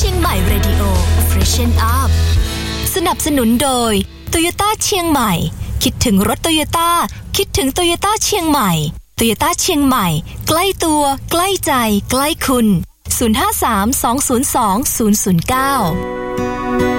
ชียงใหม่เรดิโอ Freshen Up สนับสนุนโดย Toyota เชียงใหม่คิดถึงรถ Toyota คิดถึง Toyota เชียงใหม่ Toyota เชียงใหม่ใกล้ตัวใกล้ใจใกล้คุณ053 202 009